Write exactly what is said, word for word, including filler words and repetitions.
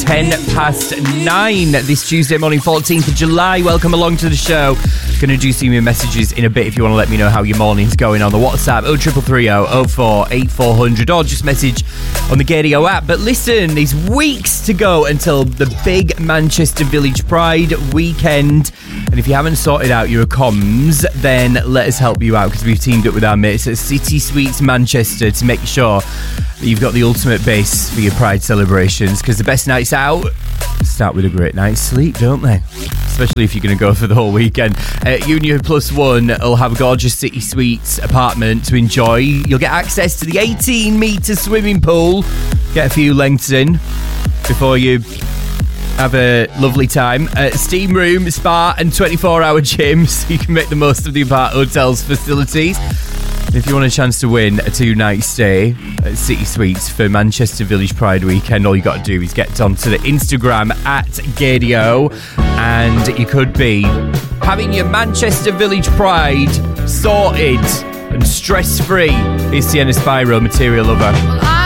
ten past nine this Tuesday morning, fourteenth of July. Welcome along to the show. Going to do some of your messages in a bit if you want to let me know how your morning's going on the WhatsApp oh three three three oh oh four eight four hundred or just message on the Gaydio app. But listen, there's weeks to go until the big Manchester Village Pride weekend. And if you haven't sorted out your comms, then let us help you out because we've teamed up with our mates at City Suites Manchester to make sure that you've got the ultimate base for your Pride celebrations, because the best nights out start with a great night's sleep, don't they? Especially if you're going to go for the whole weekend. Uh, Union Plus One will have a gorgeous City Suites apartment to enjoy. You'll get access to the eighteen metre swimming pool. Get a few lengths in before you have a lovely time. Uh, steam room, spa and twenty-four hour gym, so you can make the most of the apart hotel's facilities. If you want a chance to win a two-night stay at City Suites for Manchester Village Pride weekend, all you got to do is get onto the Instagram at Gaydio, and you could be having your Manchester Village Pride sorted and stress-free. It's Sienna Spyro, Material Lover.